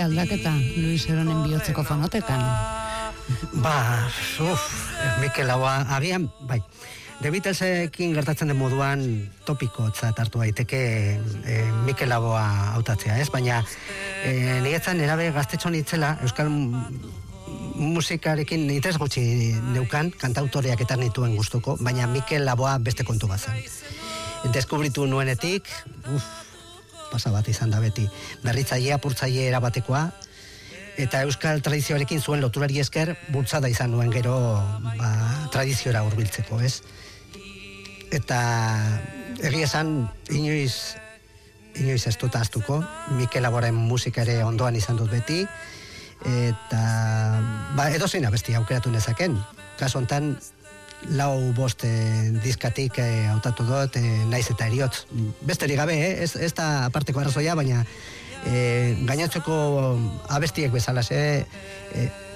aldaketa Luis Eronen bihotzeko fonotekan. Mikel Laboa, agian, bai, The Beatlesekin gertatzen den moduan topikotzat hartu daiteke Mikel Laboa hautatzea, ez? Baina niretzan erabe gaztetxon itzela, euskal musikarekin interes gutxi neukan, kantautoreak eta nituen gustuko, baina Mikel Laboa beste kontu bazan. Deskubritu nuenetik, pasa bat izan da beti, berritzaile, apurtzaile erabatekoa, eta euskal tradizioarekin zuen loturari esker bultzada izan nuen gero tradiziora hurbiltzeko, ez? Eta egia esan inoiz ez dut ahaztuko, Mikel Laboaren musika ere ondoan izan dut beti, eta edozein abesti aukeratu nezaken. Kasu honetan 4-5 diskatik hautatu dut, naiz eta eriotz. Besterik gabe, ez da aparteko arrazoia, baina gainotzeko abestiek bezala,